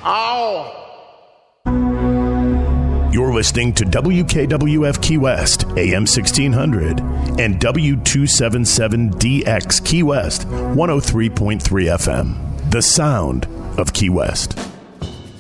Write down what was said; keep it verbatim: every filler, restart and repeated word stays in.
Ow! You're listening to W K W F Key West, A M sixteen hundred, and W two seventy-seven D X Key West, one oh three point three F M. The sound of Key West.